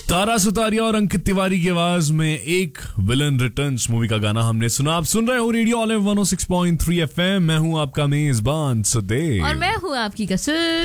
तारा सुतारिया और अंकित तिवारी की आवाज में एक विलन रिटर्न्स मूवी का गाना हमने सुना। आप सुन रहे हो रेडियो ऑलिव 106.3 एफएम। मैं हूं आपका मेजबान सुदेव और मैं हूं आपकी कसर।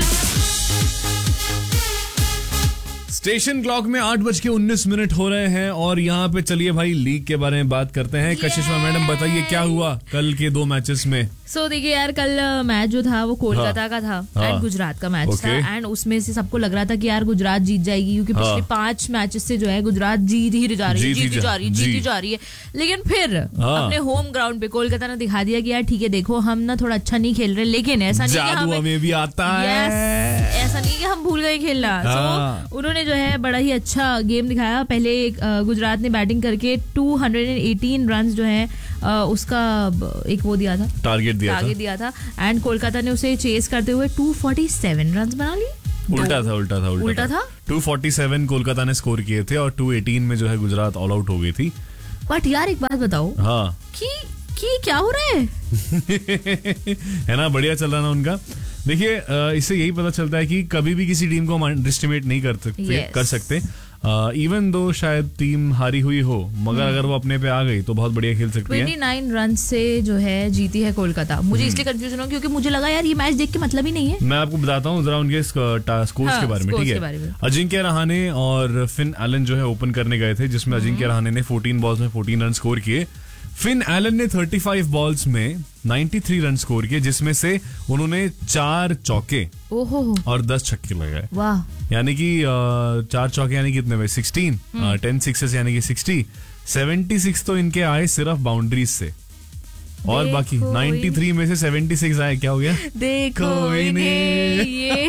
स्टेशन क्लॉक में 8:19 हो रहे हैं और यहाँ पे चलिए भाई लीग के बारे में बात करते हैं। कशिशा मैडम बताइए क्या हुआ कल के 2 मैचेस में। देखिए यार, कल मैच जो था वो कोलकाता का था एंड गुजरात का मैच था एंड उसमें से सबको लग रहा था कि यार गुजरात जीत जाएगी क्योंकि पिछले 5 मैचेस से जो है गुजरात जीत जा रही है। लेकिन फिर अपने होम ग्राउंड पे कोलकाता ने दिखा दिया कि यार ठीक है, देखो हम ना थोड़ा अच्छा नहीं खेल रहे, लेकिन ऐसा नहीं कि हमें भी आता है, ऐसा नहीं कि हम भूल गए खेलना। तो उन्होंने जो है बड़ा ही अच्छा गेम दिखाया। पहले गुजरात ने बैटिंग करके 218 रन जो है उसका एक वो दिया था, टारगेट दिया था एंड कोलकाता ने उसे चेस करते हुए 247 रन बना लिए। उल्टा था 247 कोलकाता ने स्कोर किए थे और 218 में जो है गुजरात ऑल आउट हो गई थी। बट यार एक बात बताओ कि क्या हो रहा है है ना, बढ़िया चल रहा ना उनका। देखिए इससे यही पता चलता है कि कभी भी किसी टीम को हम अंडर एस्टिमेट नहीं कर सकते। इवन दो शायद टीम हारी हुई हो, मगर अगर वो अपने पे आ गई तो बहुत बढ़िया खेल सकती है। 29 रन से जो है जीती है कोलकाता। मुझे इसलिए कंफ्यूजन हो क्योंकि मुझे लगा यार ये मैच देख के मतलब ही नहीं है। मैं आपको बताता हूँ जरा उनके स्कोर्स के बारे में, ठीक है। अजिंक्य रहाणे और फिन एलन जो है ओपन करने गए थे, जिसमें अजिंक्य रहाणे ने 14 बॉल्स में 14 रन स्कोर किए। फिन एलन ने 35 बॉल्स में 93 रन स्कोर किए, जिसमें से उन्होंने 4 चौके और 10 छक्के लगाए। वाह, यानी कि 4 चौके यानी कितने में 16, 10 सिक्सेस यानी कि 60, 76 तो इनके आए सिर्फ बाउंड्रीज से और बाकी 93 में से 76 आए। क्या हो गया? देखो ये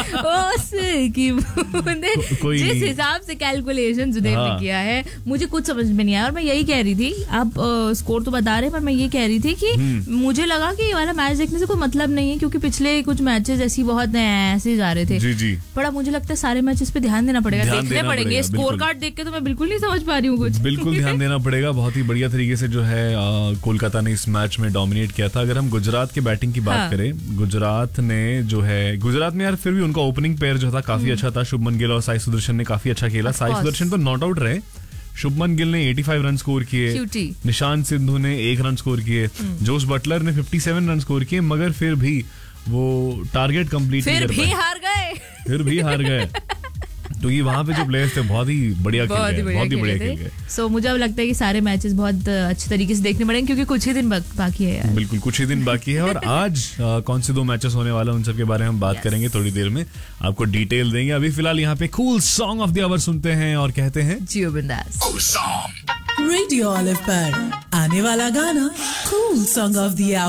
जिस हिसाब से कैलकुलेशन सुदेव ने किया है मुझे कुछ समझ में नहीं आया। और मैं यही कह रही थी, आप स्कोर तो बता रहे, पर मैं ये कह रही थी कि मुझे लगा कि ये वाला मैच देखने से कोई मतलब नहीं है क्योंकि पिछले कुछ मैचेस ऐसी बहुत ऐसे जा रहे थे। जी। बड़ा मुझे लगता है सारे मैचेस पे ध्यान देना पड़ेगा, देखने पड़ेंगे। स्कोर कार्ड देख के तो मैं बिल्कुल नहीं समझ पा रही हूँ कुछ। बिल्कुल ध्यान देना पड़ेगा। बहुत ही बढ़िया तरीके से जो है कोलकाता ने इस मैच में डोमिनेट किया था। अगर हम गुजरात की बैटिंग की बात करें, गुजरात में यार फिर भी उनका ओपनिंग पेयर जो था काफी अच्छा था। शुभमन गिल और साई सुदर्शन ने काफी अच्छा खेला। साई सुदर्शन तो नॉट आउट रहे। शुभमन गिल ने 85 रन स्कोर किए, निशांत सिद्धू ने 1 रन स्कोर किए, जोस बटलर ने 57 रन स्कोर किए, मगर फिर भी वो टारगेट कंप्लीट फिर भी हार गए। तो ये वहाँ पे जो प्लेयर्स थे बहुत ही बढ़िया खेल गए। सो मुझे अब लगता है कि सारे मैचेस बहुत अच्छे तरीके से देखने पड़ेंगे क्योंकि कुछ ही दिन बाकी है यार। बिल्कुल कुछ ही दिन बाकी है। और आज कौन से 2 मैचेस होने वाले हैं उन सब के बारे में हम बात करेंगे थोड़ी देर में, आपको डिटेल देंगे। अभी फिलहाल यहाँ पे cool song of the our सुनते हैं और कहते हैं जियो बिंदास। रेडियो ऑलिव पर आने वाला गाना cool song of the our.